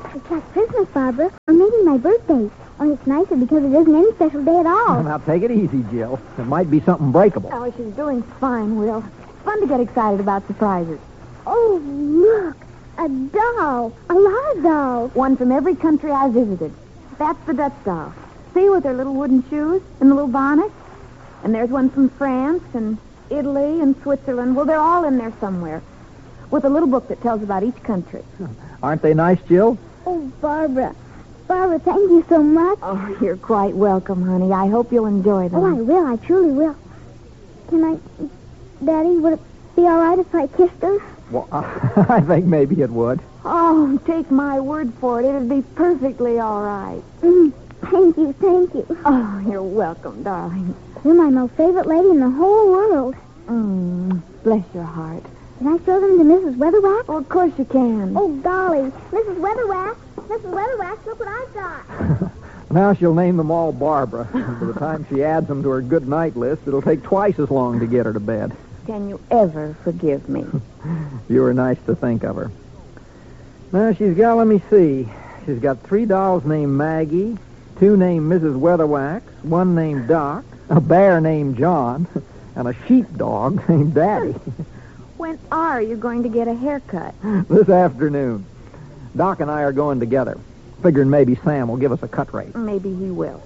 It's like Christmas, Barbara, or maybe my birthday. Only it's nicer because it isn't any special day at all. Now, take it easy, Jill. It might be something breakable. Oh, she's doing fine, Will. It's fun to get excited about surprises. Oh, look. A doll. A lot of dolls. One from every country I visited. That's the Dutch doll. See, with her little wooden shoes and the little bonnet? And there's one from France and Italy and Switzerland. Well, they're all in there somewhere. With a little book that tells about each country. Aren't they nice, Jill? Oh, Barbara. Barbara, thank you so much. Oh, you're quite welcome, honey. I hope you'll enjoy them. Oh, I will. I truly will. Can I... Daddy, would it be all right if I kissed her? Well, I think maybe it would. Oh, take my word for it. It'd be perfectly all right. Thank you, thank you. Oh, you're welcome, darling. You're my most favorite lady in the whole world. Bless your heart. Can I show them to Mrs. Weatherwax? Well, of course you can. Oh, golly. Mrs. Weatherwax. Mrs. Weatherwax, look what I've got. Now she'll name them all Barbara. By the time she adds them to her good night list, it'll take twice as long to get her to bed. Can you ever forgive me? You were nice to think of her. Now, she's got, let me see. She's got 3 dolls named Maggie, 2 named Mrs. Weatherwax, 1 named Doc, a bear named John, and a sheepdog named Daddy. When are you going to get a haircut? This afternoon. Doc and I are going together. Figuring maybe Sam will give us a cut rate. Maybe he will.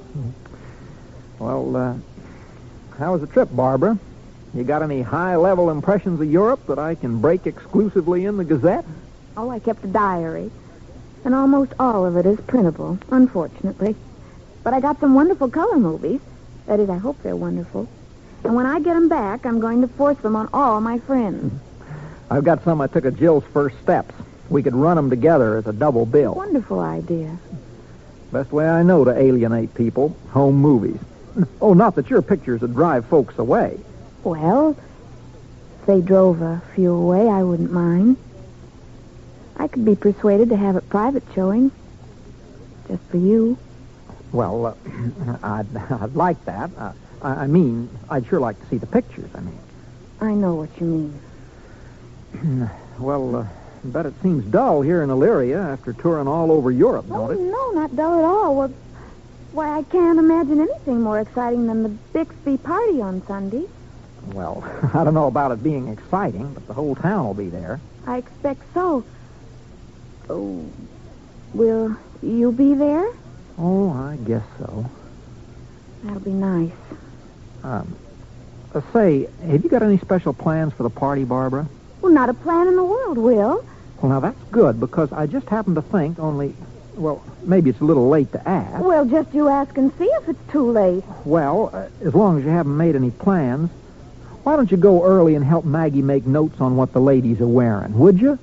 Well, how was the trip, Barbara? You got any high-level impressions of Europe that I can break exclusively in the Gazette? Oh, I kept a diary. And almost all of it is printable, unfortunately. But I got some wonderful color movies. That is, I hope they're wonderful. And when I get them back, I'm going to force them on all my friends. I've got some I took at Jill's first steps. We could run them together as a double bill. Wonderful idea. Best way I know to alienate people, home movies. Oh, not that your pictures would drive folks away. Well, if they drove a few away, I wouldn't mind. I could be persuaded to have a private showing. Just for you. Well, I'd like that. I mean, I'd sure like to see the pictures, I know what you mean. Well, I bet it seems dull here in Illyria after touring all over Europe, don't it? No, not dull at all. Well, why, I can't imagine anything more exciting than the Bixby party on Sunday. Well, I don't know about it being exciting, but the whole town will be there. I expect so. Oh, will you be there? Oh, I guess so. That'll be nice. Say, have you got any special plans for the party, Barbara? Well, not a plan in the world, Will. Well, now, that's good, because I just happened to think only... Well, maybe it's a little late to ask. Well, just you ask and see if it's too late. Well, as long as you haven't made any plans, why don't you go early and help Maggie make notes on what the ladies are wearing, would you?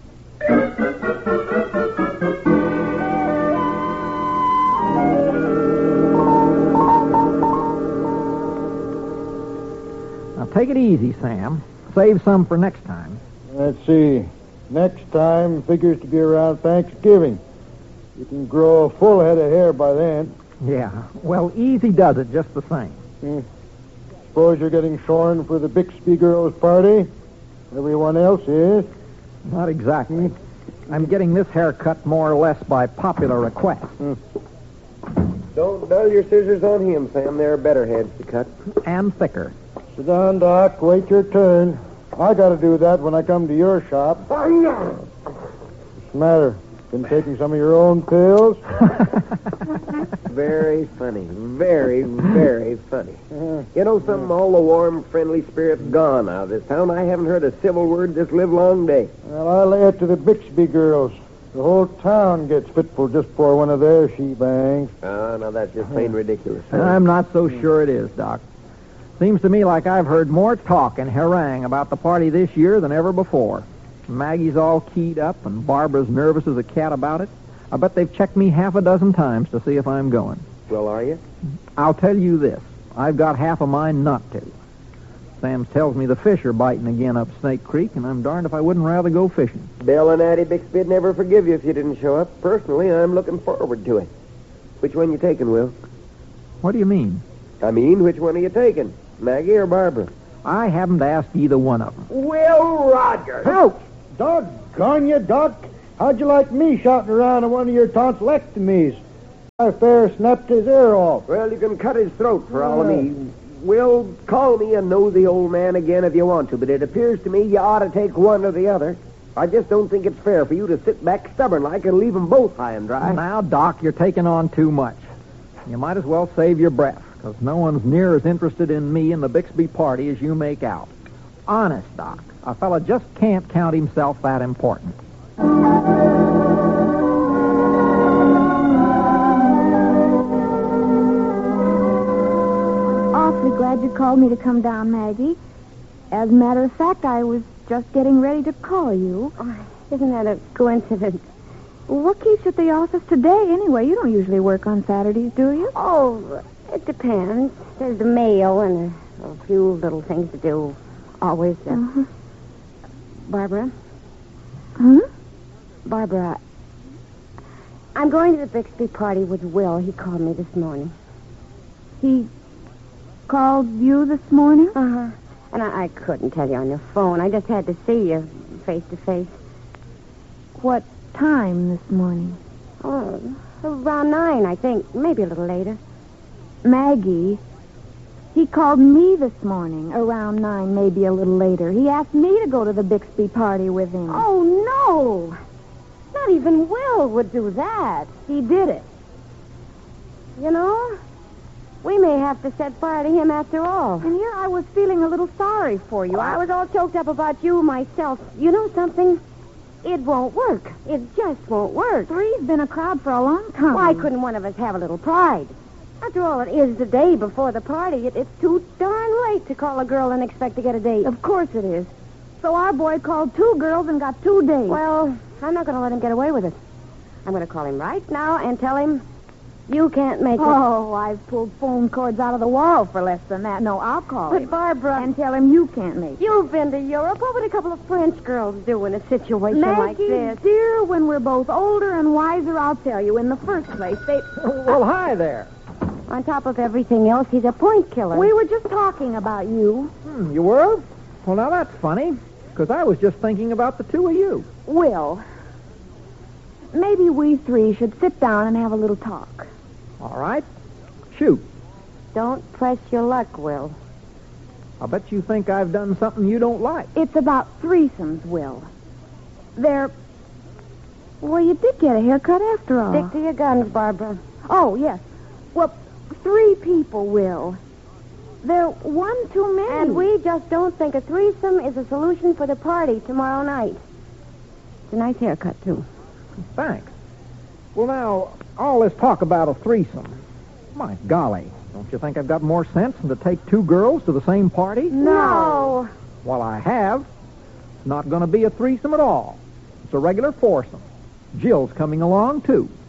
Now, take it easy, Sam. Save some for next time. Let's see. Next time figures to be around Thanksgiving. You can grow a full head of hair by then. Yeah, well, easy does it just the same. Suppose you're getting shorn for the Bixby girls' party? Everyone else is. Not exactly. I'm getting this haircut more or less by popular request. Don't dull your scissors on him, Sam. There are better heads to cut. And thicker. Sit down, Doc. Wait your turn. I got to do that when I come to your shop. What's the matter? Been taking some of your own pills? Very funny. Very, very funny. You know something? All the warm, friendly spirit's gone out of this town. I haven't heard a civil word this livelong day. Well, I lay it to the Bixby girls. The whole town gets fitful just for one of their she-bangs. Oh, now that's just plain ridiculous. I'm not so sure it is, Doc. Seems to me like I've heard more talk and harangue about the party this year than ever before. Maggie's all keyed up, and Barbara's nervous as a cat about it. I bet they've checked me half a dozen times to see if I'm going. Well, are you? I'll tell you this. I've got half a mind not to. Sam tells me the fish are biting again up Snake Creek, and I'm darned if I wouldn't rather go fishing. Bill and Addie Bixby'd never forgive you if you didn't show up. Personally, I'm looking forward to it. Which one you taking, Will? What do you mean? I mean, which one are you taking? Maggie or Barbara? I haven't asked either one of them. Will Rogers! Ouch! Doggone you, Doc. How'd you like me shouting around on one of your tonsillectomies? I fair snapped his ear off. Well, you can cut his throat for all of me. Will, call me a nosy old man again if you want to, but it appears to me you ought to take one or the other. I just don't think it's fair for you to sit back stubborn-like and leave them both high and dry. Now, Doc, you're taking on too much. You might as well save your breath, because no one's near as interested in me and the Bixby party as you make out. Honest, Doc, a fella just can't count himself that important. Awfully glad you called me to come down, Maggie. As a matter of fact, I was just getting ready to call you. Oh, isn't that a coincidence? What keeps you at the office today, anyway? You don't usually work on Saturdays, do you? Oh, it depends. There's the mail and a few little things to do. Always. Barbara? Huh? Barbara, I'm going to the Bixby party with Will. He called me this morning. He called you this morning? Uh-huh. And I couldn't tell you on the phone. I just had to see you face to face. What time this morning? Oh, around 9, I think. Maybe a little later. Maggie, he called me this morning around 9, maybe a little later. He asked me to go to the Bixby party with him. Oh, no. Not even Will would do that. He did it. You know, we may have to set fire to him after all. And here I was feeling a little sorry for you. I was all choked up about you myself. You know something? It won't work. It just won't work. Three's been a crowd for a long time. Why couldn't one of us have a little pride? After all, it is the day before the party. It's too darn late to call a girl and expect to get a date. Of course it is. So our boy called 2 girls and got 2 dates. Well, I'm not going to let him get away with it. I'm going to call him right now and tell him you can't make it. Oh, I've pulled phone cords out of the wall for less than that. No, I'll call him. But, Barbara... And tell him you can't make it. You've been to Europe. What would a couple of French girls do in a situation like Maggie, this? dear, when we're both older and wiser, I'll tell you. In the first place, they... Well, hi there. On top of everything else, he's a point killer. We were just talking about you. You were? Well, now that's funny, because I was just thinking about the two of you. Will, maybe we 3 should sit down and have a little talk. All right. Shoot. Don't press your luck, Will. I bet you think I've done something you don't like. It's about threesomes, Will. Well, you did get a haircut after all. Stick to your guns, Barbara. Oh, yes. Well, 3 people, Will. They're one too many. And we just don't think a threesome is a solution for the party tomorrow night. It's a nice haircut, too. Thanks. Well, now, all this talk about a threesome. My golly, don't you think I've got more sense than to take 2 girls to the same party? No. Well, I have. It's not going to be a threesome at all. It's a regular foursome. Jill's coming along, too.